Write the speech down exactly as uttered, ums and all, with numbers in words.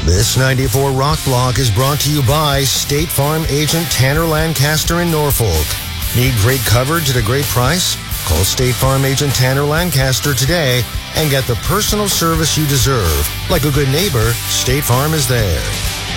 This ninety-four Rock Block is brought to you by State Farm agent Tanner Lancaster in Norfolk. Need great coverage at a great price? Call State Farm agent Tanner Lancaster today and get the personal service you deserve. Like a good neighbor, State Farm is there.